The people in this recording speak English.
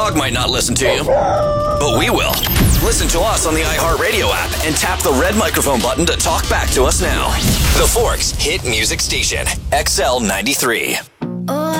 dog might not listen to you, but we will. Listen to us on the iHeartRadio app and tap the red microphone button to talk back to us now. The Forks Hit Music Station, XL93.